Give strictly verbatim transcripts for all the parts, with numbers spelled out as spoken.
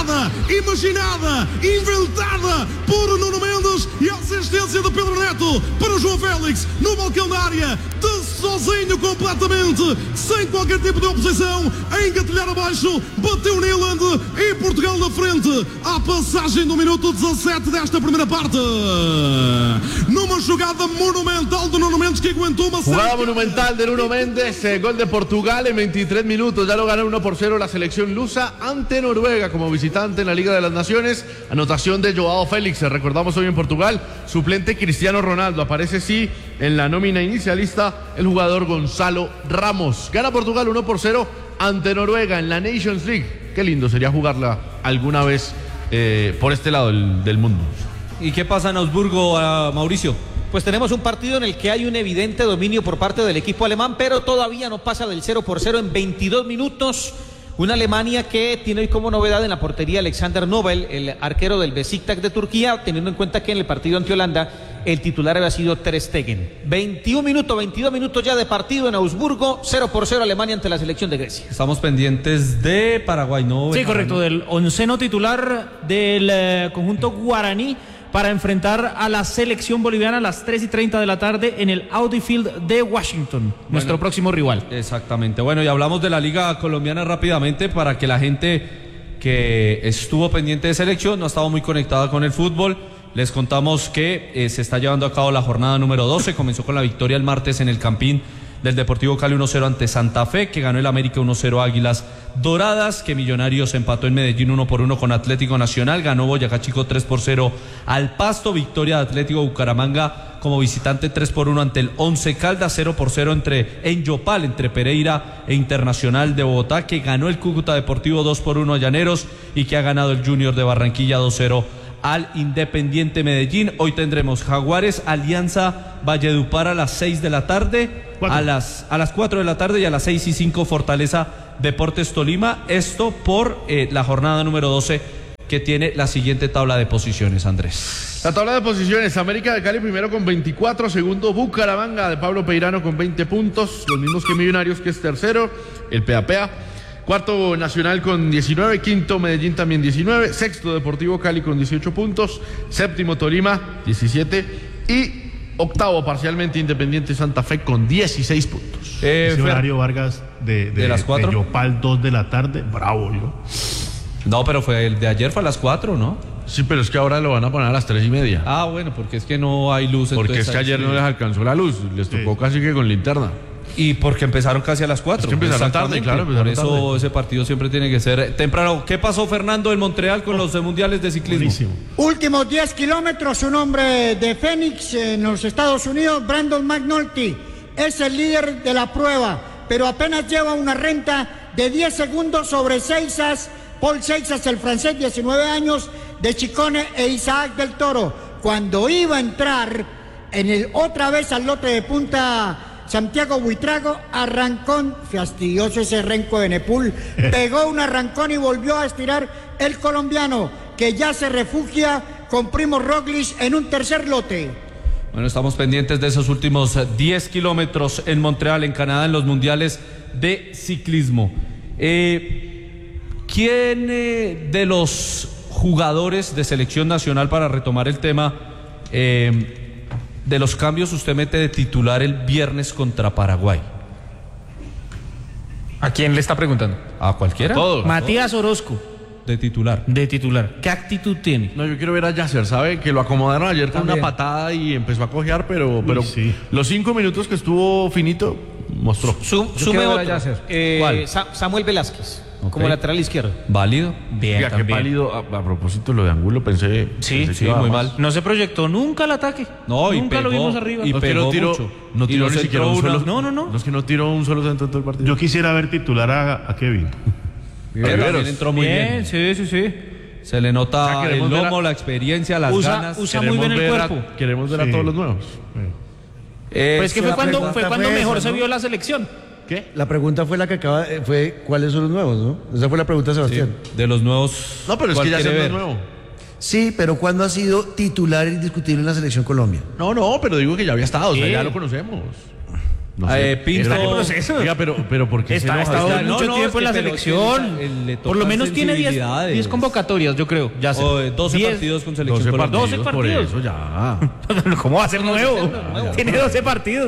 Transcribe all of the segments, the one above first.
criada, imaginada, inventada por Nuno Mendes e a assistência de Pedro Neto para João Félix no balcão da área, de sozinho completamente, sem qualquer tipo de oposição, a engatilhar abaixo, bateu Nyland e Portugal na frente, à passagem do minuto dezassete desta primeira parte, numa jogada monumental de Nuno Mendes que aguentou uma jugada serie... monumental de Nuno Mendes, eh, gol de Portugal en veintitrés minutos, ya lo ganó uno por cero la selección lusa ante Noruega como visitante en la Liga de las Naciones. Anotación de Joao Félix, recordamos hoy en Portugal, suplente Cristiano Ronaldo, aparece sí en la nómina inicialista el jugador Gonzalo Ramos. Gana Portugal uno por cero ante Noruega en la Nations League. Qué lindo sería jugarla alguna vez eh, por este lado del, del mundo. ¿Y qué pasa en Augsburgo, uh, Mauricio? Pues tenemos un partido en el que hay un evidente dominio por parte del equipo alemán, pero todavía no pasa del cero por cero en veintidós minutos. Una Alemania que tiene hoy como novedad en la portería Alexander Nobel, el arquero del Besiktas de Turquía, teniendo en cuenta que en el partido ante Holanda el titular había sido Ter Stegen. veintiún minutos, veintidós minutos ya de partido en Augsburgo, cero por cero Alemania ante la selección de Grecia. Estamos pendientes de Paraguay, ¿no? Sí, correcto, del onceno titular del eh, conjunto guaraní para enfrentar a la selección boliviana a las tres y treinta de la tarde en el Audi Field de Washington, bueno, nuestro próximo rival. Exactamente. Bueno, y hablamos de la Liga Colombiana rápidamente para que la gente que estuvo pendiente de selección, no ha estado muy conectada con el fútbol. Les contamos que eh, se está llevando a cabo la jornada número doce, comenzó con la victoria el martes en el Campín del Deportivo Cali uno cero ante Santa Fe, que ganó el América uno cero Águilas Doradas, que Millonarios empató en Medellín uno por uno con Atlético Nacional, ganó Boyacá Chico tres por cero al Pasto, victoria de Atlético Bucaramanga como visitante tres por uno ante el Once Caldas, cero por cero entre, en Yopal, entre Pereira e Internacional de Bogotá, que ganó el Cúcuta Deportivo dos por uno a Llaneros y que ha ganado el Junior de Barranquilla dos cero al Independiente Medellín. Hoy tendremos Jaguares, Alianza Valledupar a las seis de la tarde, a las, a las cuatro de la tarde y a las seis y cinco Fortaleza Deportes Tolima. Esto por eh, la jornada número doce, que tiene la siguiente tabla de posiciones, Andrés. La tabla de posiciones: América de Cali primero con veinticuatro, segundo Bucaramanga de Pablo Peirano con veinte puntos, los mismos que Millonarios, que es tercero, el P A P A. Cuarto Nacional con diecinueve, quinto Medellín también diecinueve, sexto Deportivo Cali con dieciocho puntos, séptimo Tolima diecisiete y octavo parcialmente Independiente Santa Fe con dieciséis puntos. Eh, Ese horario Vargas de, de, de las cuatro, de Yopal dos de la tarde, bravo yo. No, pero fue el de ayer fue a las cuatro, ¿no? Sí, pero es que ahora lo van a poner a las tres y media. Ah, bueno, porque es que no hay luz. Porque es que ayer sí no les alcanzó la luz, les tocó sí. casi que con linterna. Y porque empezaron casi a las cuatro. Es que empezaron tarde, claro. Empezaron Por eso tarde. Ese partido siempre tiene que ser temprano. ¿Qué pasó, Fernando, en Montreal con los mundiales de ciclismo? Buenísimo. Últimos diez kilómetros, un hombre de Phoenix en los Estados Unidos, Brandon McNulty, es el líder de la prueba, pero apenas lleva una renta de diez segundos sobre Seixas, Paul Seixas, el francés, diecinueve años, de Chicone, e Isaac del Toro. Cuando iba a entrar en el, otra vez al lote de punta Santiago Buitrago, arrancón, fastidioso ese renco de Nepul, pegó un arrancón y volvió a estirar el colombiano, que ya se refugia con Primo Roglic en un tercer lote. Bueno, estamos pendientes de esos últimos diez kilómetros en Montreal, en Canadá, en los mundiales de ciclismo. Eh, ¿Quién eh, de los jugadores de selección nacional, para retomar el tema, eh, de los cambios usted mete de titular el viernes contra Paraguay? ¿A quién le está preguntando? ¿A cualquiera? A todos. Matías Orozco. De titular. De titular. ¿Qué actitud tiene? No, yo quiero ver a Yasser, ¿sabe? Que lo acomodaron ayer con También. una patada y empezó a cojear, pero, pero Uy, sí. los cinco minutos que estuvo finito, mostró. Su, sume otro. Eh, ¿Cuál? Samuel Velázquez. Okay. Como lateral izquierdo. ¿Válido? Bien, Oiga, qué pálido. A, a propósito de lo de Angulo, pensé... Sí, pensé sí, muy mal. No se proyectó nunca el ataque. No, nunca y pegó, lo vimos arriba. Y no, pegó no tiró, mucho. No tiró ni siquiera un solo... No, no, no. No es que no tiró un solo centro en todo el partido. Yo quisiera ver titular a, a Kevin. Pero también entró muy bien. bien. Sí, sí, sí. Se le nota, o sea, el lomo, a... la experiencia, las usa, ganas. Usa muy bien el cuerpo. A, queremos ver sí. a todos los nuevos. Sí. Eh, pues es que fue cuando, fue cuando fue mejor esa, ¿no? se vio la selección. ¿Qué? La pregunta fue la que acaba, fue ¿cuáles son los nuevos, no? Esa fue la pregunta de Sebastián. Sí, de los nuevos. No, pero es que ya no es nuevo. Sí, pero ¿cuándo ha sido titular indiscutible en la selección Colombia? No, no, pero digo que ya había estado, o sea, ya lo conocemos. No sé. Eh, Pinto- Está en proceso. Oiga, pero, pero ¿por qué se Está, ha enoja? estado Está- no, mucho no, tiempo es en la que- pero selección. que le- le Por lo tocan menos tiene diez sensibilidades. convocatorias, yo creo. Ya sé. O, eh, doce diez. partidos con selección doce Colombia. partidos, doce por partidos. eso ya. ¿Cómo va a ser nuevo? Tiene doce partidos.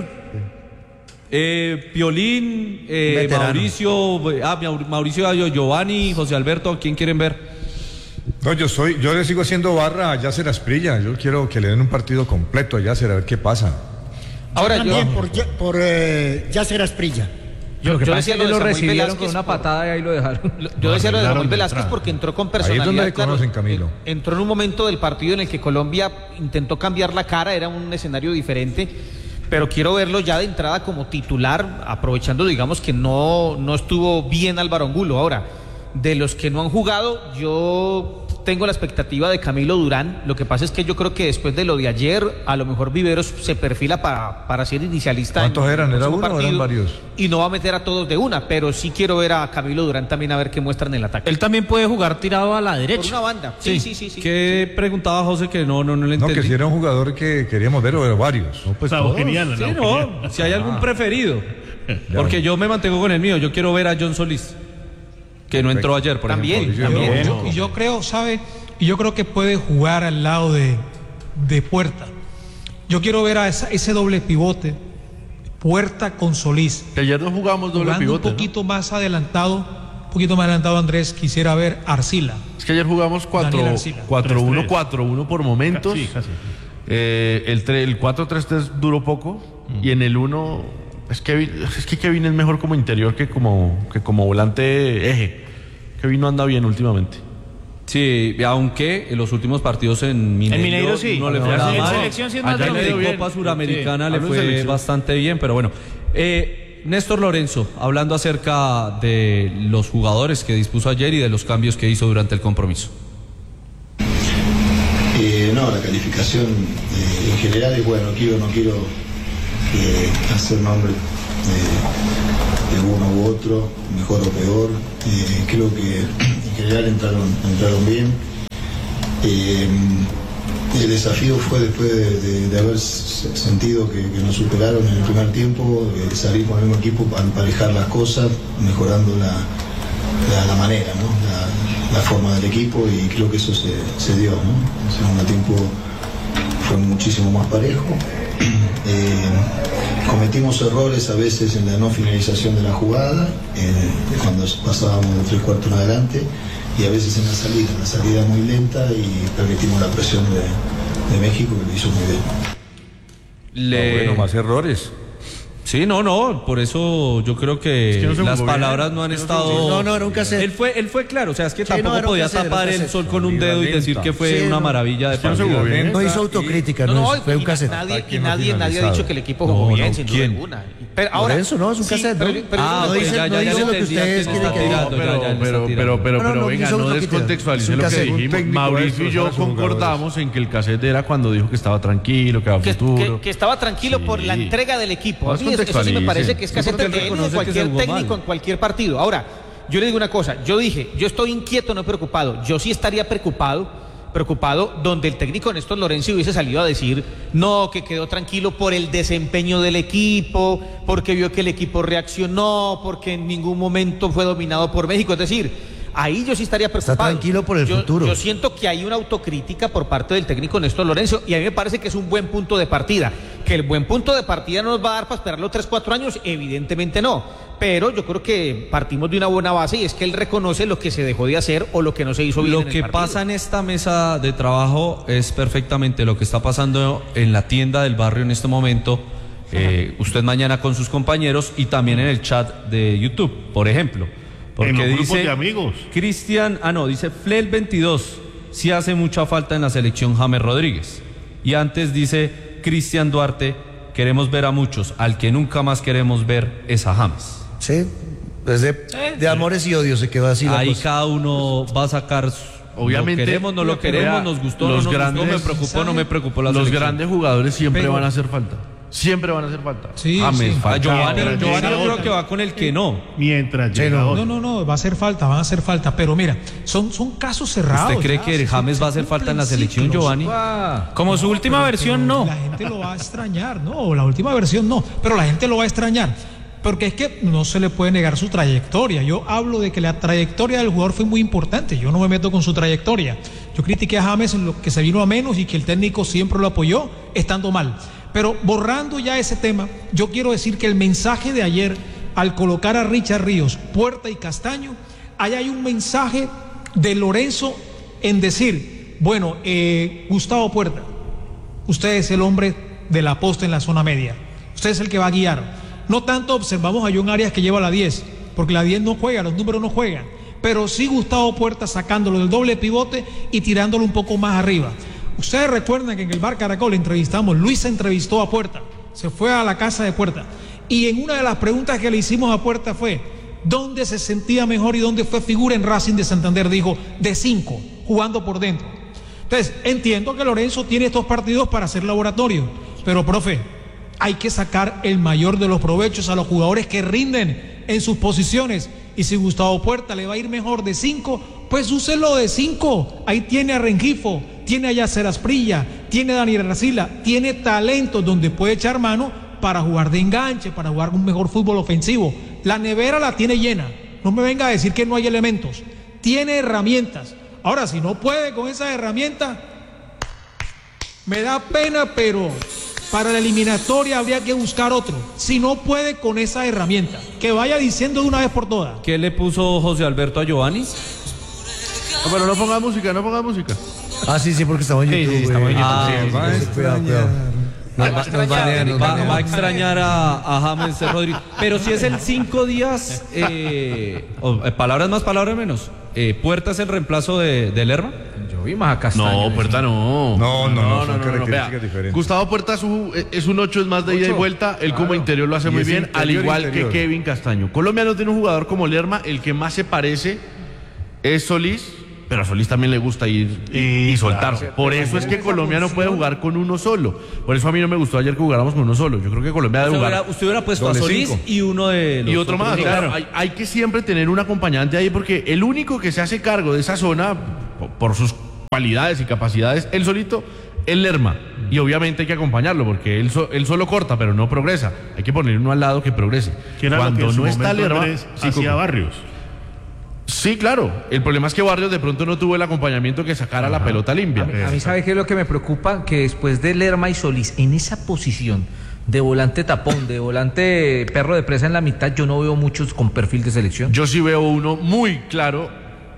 Eh, Piolín, eh, Veterano. Mauricio, eh, ah, Maur- Mauricio Ayo, Giovanni, José Alberto, ¿a quién quieren ver? No, yo soy, yo le sigo haciendo barra a Yasser Asprilla. Yo quiero que le den un partido completo a Yasser, a ver qué pasa. Ahora yo, También por, Ye- por eh, Yasser Asprilla. yo, Lo que yo pasa decía es que lo de lo Samuel recibieron Velázquez con una por- patada y ahí lo dejaron. Lo- Yo decía lo de arreglaron Samuel de Velázquez entrada. porque entró con Ahí personalidad. es donde le claro, conocen, Camilo. eh, entró en un momento del partido en el que Colombia intentó cambiar la cara, era un escenario diferente, pero quiero verlo ya de entrada como titular, aprovechando, digamos, que no, no estuvo bien Álvaro Angulo. Ahora, de los que no han jugado, yo tengo la expectativa de Camilo Durán. Lo que pasa es que yo creo que después de lo de ayer, a lo mejor Viveros se perfila para, para ser inicialista. ¿Cuántos en el eran? ¿Era próximo uno o eran partido, varios? Y no va a meter a todos de una, pero sí quiero ver a Camilo Durán también a ver qué muestran en el ataque. Él también puede jugar tirado a la Por derecha. una banda. Sí, sí, sí. sí, ¿Qué preguntaba José que no, no, no le No, entendí? que si era un jugador que queríamos ver, o era varios. No, pues La todos. Eugeniana, Sí, la no, Eugeniana. si hay algún preferido. Porque yo me mantengo con el mío. Yo quiero ver a John Solís, que no entró ayer, por También, ejemplo. también. Yo- y yo creo, ¿sabe? Y yo creo que puede jugar al lado de, de Puerta. Yo quiero ver a esa- ese doble pivote, Puerta con Solís. Que ayer no jugamos doble Jugando pivote, un ¿no? poquito más adelantado, un poquito más adelantado, Andrés, quisiera ver Arcila. Es que ayer jugamos cuatro Daniel Arcila. cuatro uno tres tres. cuatro uno por momentos. Sí, casi. Eh, el, tre- el cuatro tres tres duró poco. Y en el uno es que, es que Kevin es mejor como interior que como, que como volante eje. Kevin no anda bien últimamente. Sí, aunque en los últimos partidos en Mineiro, En Mineiro sí. no le fue En nada la mal. selección sí es más Allá En le de dio la bien. Copa Suramericana Sí, le hablo de fue selección. bastante bien, pero bueno. Eh, Néstor Lorenzo, hablando acerca de los jugadores que dispuso ayer y de los cambios que hizo durante el compromiso. Eh, no, la calificación eh, en general es bueno, quiero, no quiero eh, hacer nombre eh, de uno u otro, mejor o peor. Eh, creo que en general entraron, entraron bien. Eh, el desafío fue después de, de- de haber s- sentido que, que nos superaron en el primer tiempo, eh, salir con el mismo equipo para emparejar las cosas, mejorando la, la, la manera, ¿no? la, la forma del equipo, y creo que eso se, se dio. ¿no? El segundo tiempo fue muchísimo más parejo. Eh, cometimos errores a veces en la no finalización de la jugada, eh, cuando pasábamos de tres cuartos en adelante, y a veces en la salida, la salida muy lenta, y permitimos la presión de, de México, que lo hizo muy bien. Le... No, bueno, más errores. Sí, no, no, por eso yo creo que, Es que no se las jugó bien. palabras no han Es que no se estado... jugó bien. No, no, era un cassette. Él fue, él fue claro, o sea, es que Sí, no, tampoco era un podía cassette, era un tapar el cassette. sol con un dedo y decir que fue Sí, una no. maravilla de Es que no se partido. jugó bien. No hizo autocrítica, no, No, es- fue un y cassette. nadie, Aquí y no nadie, nadie ha finalizado. dicho que el equipo No, jugó no, bien, sin duda ¿quién? alguna. Pero Por ahora, eso, no, es un sí, cassette, pero- ¿no? pero- Ah, No ok, dice- ya, no ya, ya dice le lo que entendí, ustedes ya quieren está que diga. tirando, ya, ya, pero, le está pero, tirando. pero, pero, No, no, pero no, venga, hizo no autocrítica. descontextualice Es un lo que cassette. dijimos. Un técnico Mauricio y de yo estos, son concordamos en que el cassette era cuando dijo que estaba tranquilo, que va a que, futuro. que- que estaba tranquilo Sí. por la entrega del equipo. A Más mí es- eso sí me contextualice. parece que es Sí, casete porque él de él y de reconoce que cualquier se jugó técnico mal. en cualquier partido. Ahora, yo le digo una cosa, yo dije, yo estoy inquieto, no preocupado. Yo sí estaría preocupado, preocupado donde el técnico Néstor Lorenzo hubiese salido a decir, no, que quedó tranquilo por el desempeño del equipo, porque vio que el equipo reaccionó, porque en ningún momento fue dominado por México. Es decir, ahí yo sí estaría preocupado. tranquilo por el Yo- futuro. Yo siento que hay una autocrítica por parte del técnico Néstor Lorenzo, y a mí me parece que es un buen punto de partida. Que el buen punto de partida no nos va a dar para esperarlo tres, cuatro años, evidentemente no. Pero yo creo que partimos de una buena base, y es que él reconoce lo que se dejó de hacer o lo que no se hizo bien Lo en el que partido. pasa en esta mesa de trabajo es perfectamente lo que está pasando en la tienda del barrio en este momento. Eh, usted mañana con sus compañeros y también en el chat de YouTube, por ejemplo. Porque En los grupos dice de amigos. Cristian, ah no, dice Flel veintidós, sí hace mucha falta en la selección James Rodríguez. Y antes dice Cristian Duarte, queremos ver a muchos, al que nunca más queremos ver es a James. Sí, pues de, de amores y odios se quedó así la Ahí cosa. cada uno va a sacar su- Obviamente, lo queremos, no lo queremos, vea, nos gustó, los no nos grandes- gustó, me preocupó, no me preocupó la Los selección. grandes jugadores siempre Pero- van a hacer falta. siempre van a hacer falta. Sí, James, sí. falta. Giovanni, Pero Giovanni yo llega creo otro. que va con el que no. Mientras Sí, llega no. otro. No, no, no, va a hacer falta, van a hacer falta. Pero mira, son, son casos cerrados. ¿Usted cree ya, que se- James se va a hacer falta en la cumplen selección, ciclos. Giovanni? Como su última Pero- versión, pero no. La gente lo va a extrañar, no, la última versión no, pero la gente lo va a extrañar. Porque es que no se le puede negar su trayectoria. Yo hablo de que la trayectoria del jugador fue muy importante. Yo no me meto con su trayectoria. Yo critiqué a James en lo que se vino a menos y que el técnico siempre lo apoyó estando mal. Pero borrando ya ese tema, yo quiero decir que el mensaje de ayer, al colocar a Richard Ríos, Puerta y Castaño, ahí hay un mensaje de Lorenzo en decir, bueno, eh, Gustavo Puerta, usted es el hombre de la posta en la zona media. Usted es el que va a guiar. No tanto observamos a John Arias que lleva la diez, porque la diez no juega, los números no juegan. Pero sí Gustavo Puerta sacándolo del doble pivote y tirándolo un poco más arriba. Ustedes recuerdan que en el Bar Caracol entrevistamos, Luis entrevistó a Puerta, se fue a la casa de Puerta. Y en una de las preguntas que le hicimos a Puerta fue, ¿dónde se sentía mejor y dónde fue figura en Racing de Santander? Dijo, de cinco, jugando por dentro. Entonces, entiendo que Lorenzo tiene estos partidos para hacer laboratorio, pero profe, hay que sacar el mayor de los provechos a los jugadores que rinden en sus posiciones. Y si Gustavo Puerta le va a ir mejor de cinco, pues úselo de cinco. Ahí tiene a Rengifo, tiene a Yacer Asprilla, tiene a Daniel Arcila, tiene talentos donde puede echar mano para jugar de enganche, para jugar un mejor fútbol ofensivo. La nevera la tiene llena. No me venga a decir que no hay elementos. Tiene herramientas. Ahora, si no puede con esas herramientas, me da pena, pero para la eliminatoria habría que buscar otro. Si no puede con esa herramienta, que vaya diciendo de una vez por todas. ¿Qué le puso José Alberto a Giovanni? No, pero no ponga música, no ponga música. Ah, sí, sí, porque estamos en Sí, YouTube. sí, estamos en güey. YouTube. Ah, Sí, sí, va a sí, cuidado, cuidado. Nos va- nos banean, nos Va, banean. va a extrañar a, a James Rodríguez. Pero si es el cinco días, eh, o, eh, palabras más, palabras menos. Eh, ¿Puerta es el reemplazo de, de Lerma? Yo vi más a Castaño. No, Puerta no. No, no, no, son características vea, diferentes. Gustavo Puerta es un, es un ocho, es más de ida y Ocho, vuelta. Él como claro. interior lo hace Y muy es bien, al interior, igual interior. que Kevin Castaño. Colombia no tiene un jugador como Lerma, el que más se parece es Solís, pero a Solís también le gusta ir y, y Y, soltar. claro. Por eso es que Colombia no puede jugar con uno solo. Por eso a mí no me gustó ayer que jugáramos con uno solo. Yo creo que Colombia debe Usted jugar. hubiera, usted hubiera puesto Doble a Solís cinco. y uno de los Y otro más, otros dos. claro. Hay, hay que siempre tener un acompañante ahí porque el único que se hace cargo de esa zona, po- por sus cualidades y capacidades, él solito, es Lerma. Y obviamente hay que acompañarlo porque él, so- él solo corta, pero no progresa. Hay que poner uno al lado que progrese. Que era lo Cuando que en su no está momento Lerma, Andrés sí, hacía Coco. Barrios. Sí, claro. El problema es que Barrios de pronto no tuvo el acompañamiento que sacara la pelota limpia. A mí, a mí ¿sabe qué es lo que me preocupa? Que después de Lerma y Solís, en esa posición de volante tapón, de volante perro de presa en la mitad, yo no veo muchos con perfil de selección. Yo sí veo uno muy claro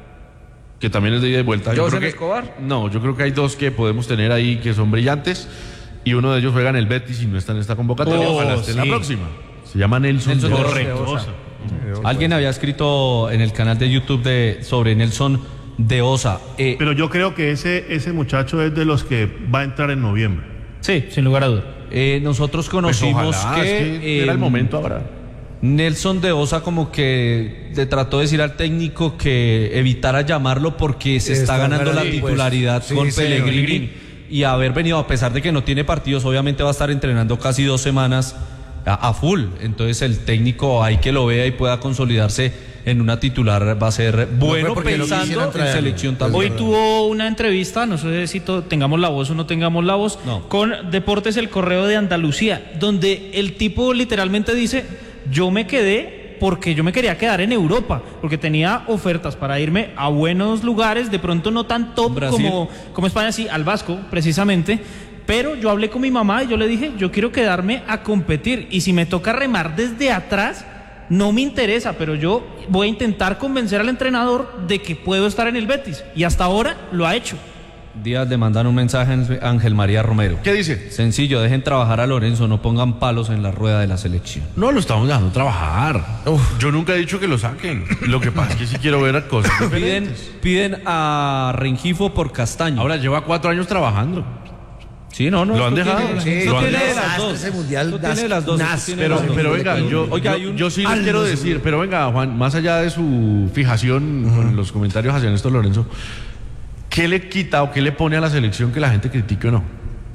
que también es de ida y vuelta. Yo ¿Joseph creo que- Escobar? No, yo creo que hay dos que podemos tener ahí que son brillantes y uno de ellos juega en el Betis y no está en esta convocatoria. Oh, Ojalá esté en la sí. próxima. Se llama Nelson, Nelson de de Osa. Correcto. Alguien había escrito en el canal de YouTube de, sobre Nelson de Osa. Eh, Pero yo creo que ese, ese muchacho es de los que va a entrar en noviembre. Sí, sin lugar a dudas. eh, nosotros Pues conocimos ojalá, que, es que era el eh, momento ahora. Nelson de Osa como que le trató de decir al técnico que evitara llamarlo porque se está, Está ganando la ganando, pues. titularidad Sí, con señor. Pellegrini y haber venido, a pesar de que no tiene partidos, obviamente va a estar entrenando casi dos semanas a, a full. Entonces el técnico hay que lo vea y pueda consolidarse en una titular, va a ser bueno porque no pensando quisieran en traerlo. selección también. Hoy tuvo una entrevista, no sé si to- tengamos la voz o no tengamos la voz, No. con Deportes El Correo de Andalucía, donde el tipo literalmente dice, yo me quedé porque yo me quería quedar en Europa, porque tenía ofertas para irme a buenos lugares, de pronto no tan top Brasil. como, como España, sí, al Vasco, precisamente. Pero yo hablé con mi mamá y yo le dije, yo quiero quedarme a competir, y si me toca remar desde atrás, no me interesa, pero yo voy a intentar convencer al entrenador de que puedo estar en el Betis. Y hasta ahora lo ha hecho. Díaz le mandan un mensaje a Ángel María Romero. ¿Qué dice? Sencillo, dejen trabajar a Lorenzo, no pongan palos en la rueda de la selección. No, lo estamos dejando trabajar. Yo nunca he dicho que lo saquen. Lo que pasa es que sí quiero ver cosas Piden, diferentes. piden a Rengifo por Castaño. Ahora lleva cuatro años trabajando. Sí, no, no. Lo han esto dejado. tiene- Sí, esto lo han tiene dejado. las dos. Ese mundial Esto das- tiene las dos. esto nas- tiene Pero, las dos. pero venga, yo, Oiga, yo, hay un- yo sí les algo quiero seguro. decir, pero venga, Juan, más allá de su fijación con los comentarios hacia Néstor Lorenzo, ¿qué le quita o qué le pone a la selección que la gente critique o no?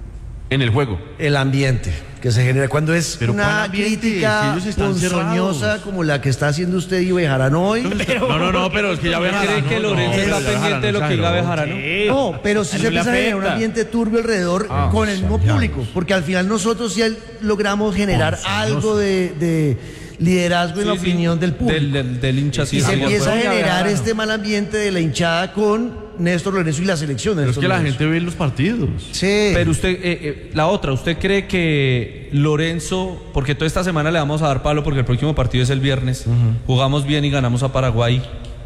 en el juego. El ambiente que se genera cuando es Pero ¿cuál una ambiente? crítica Si ellos están ponzoñosa cerrados. como la que está haciendo usted y Bejarano hoy. No, no, no, pero es que ya Bejarano. ¿Cree que no, Lorenzo no, está Bejarano pendiente de lo que diga exageró. Bejarano? No, pero sí A se él le empieza a generar un afecta. ambiente turbio alrededor Ah, con el mismo público, porque al final nosotros ya logramos generar algo de, de liderazgo en la Sí, sí. opinión del público. Del, del, del hincha, sí, y se sí, empieza a de acuerdo. generar este mal ambiente de la hinchada con Néstor Lorenzo y la selección. de Pero es Néstor que la Lorenzo. gente ve los partidos. Sí. Pero usted, eh, eh, la otra, ¿usted cree que Lorenzo, porque toda esta semana le vamos a dar palo porque el próximo partido es el viernes, jugamos bien y ganamos a Paraguay,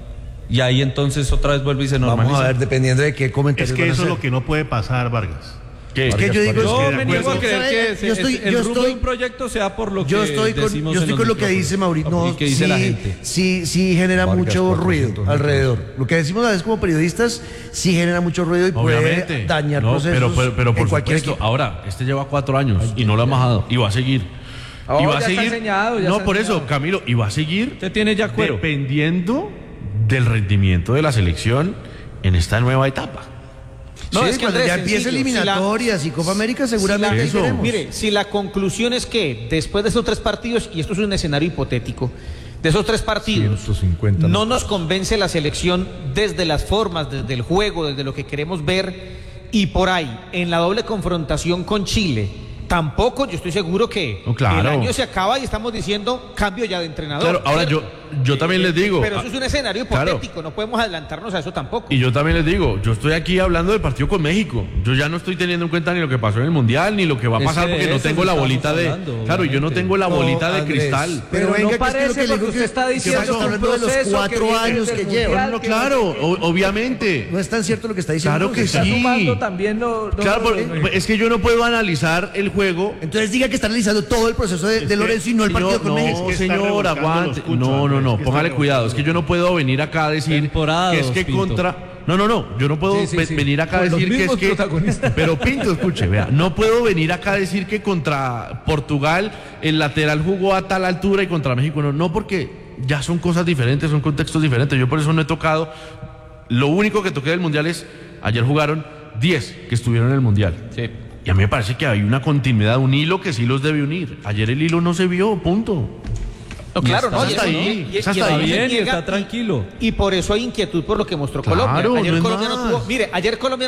y ahí entonces otra vez vuelve y se normaliza? Vamos a ver, dependiendo de qué comentarios Es que van a eso es hacer. lo que no puede pasar, Vargas. ¿Qué? Es que yo digo, Yo es que me de niego a acuerdo. creer que ¿Sabe? se- yo estoy, es- el yo rumbo estoy, de un proyecto sea por lo que yo estoy con, decimos yo en estoy los con lo que micrófonos dice Mauricio. No, y que dice sí, la gente. sí, sí genera Vargas, mucho cuatrocientos ruido metros. alrededor. Lo que decimos a veces como periodistas sí genera mucho ruido y Obviamente. puede dañar No, procesos pero, pero, pero en por cualquier supuesto. equipo. Ahora, este lleva cuatro años y no lo ha bajado. Y va a seguir. Oh, y va ya a está seguir. enseñado, ya no, está por enseñado. eso, Camilo, y va a seguir. Usted tiene ya cuero. Dependiendo del rendimiento de la selección en esta nueva etapa. No, Sí, es que cuando Andrés, ya empiece sencillo, si la- eliminatorias y Copa América seguramente Si la- ahí Eso. veremos. Mire, si la conclusión es que después de esos tres partidos, y esto es un escenario hipotético, de esos tres partidos, ciento cincuenta no nos convence la selección desde las formas, desde el juego, desde lo que queremos ver, y por ahí, en la doble confrontación con Chile, tampoco yo estoy seguro que No, claro. el año se acaba y estamos diciendo cambio ya de entrenador. Claro, ahora ¿cierto? yo, yo también les digo. Pero eso es un escenario Claro. hipotético, no podemos adelantarnos a eso tampoco. Y yo también les digo, yo estoy aquí hablando del partido con México. Yo ya no estoy teniendo en cuenta ni lo que pasó en el Mundial, ni lo que va a Es pasar, que de porque no eso tengo la estamos bolita de... hablando, Claro, yo no obviamente. tengo la No, bolita de Andrés, cristal. Pero no venga, que es que parece, lo que le porque digo usted que- está que diciendo estamos que un hablando de los proceso que cuatro viene años desde que el lleva. Mundial, No, que claro, no sé qué. o- obviamente. No es tan cierto lo que está diciendo. Claro que Está- sí. Sumando también lo, lo- Claro, lo- por- lo- es que yo no puedo analizar el juego. Entonces diga que está analizando todo el proceso de, de que- Lorenzo y no el Señor, partido con no, México. Es que está señor, revolcando aguante. los cuchos, No, no, Andrés, no, es que está póngale cuidado. Es que yo no puedo venir acá a decir Temporada que es dos, que Pinto. contra... No, no, no, yo no puedo Sí, sí, ve- sí. venir acá a Con los decir que es mismos que... protagonistas. Pero Pinto, escuche, vea, no puedo venir acá a decir que contra Portugal el lateral jugó a tal altura y contra México no. No, porque ya son cosas diferentes, son contextos diferentes. Yo por eso no he tocado... Lo único que toqué del Mundial es... Ayer jugaron diez que estuvieron en el Mundial. Sí. Y a mí me parece que hay una continuidad, un hilo que sí los debe unir. Ayer el hilo no se vio, punto. No, claro, está no, y hasta eso ahí, no, y- y- está y hasta eso ahí. se Bien, y niega, está tranquilo. Y por eso hay inquietud por lo que mostró Claro, Colombia. Ayer no es Colombia no más. tuvo, mire, ayer Colombia